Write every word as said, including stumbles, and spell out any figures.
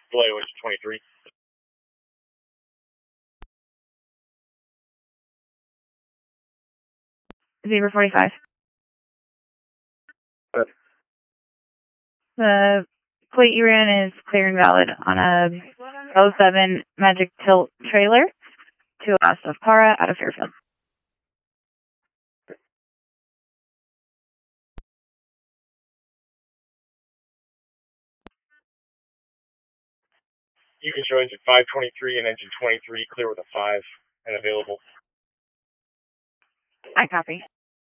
Vallejo, engine twenty-three. Zebra forty-five. Good. The plate you ran is clear and valid on a oh seven Magic Tilt trailer to west of Para out of Fairfield. You can show engine five twenty-three and engine twenty-three clear with a five and available. I copy.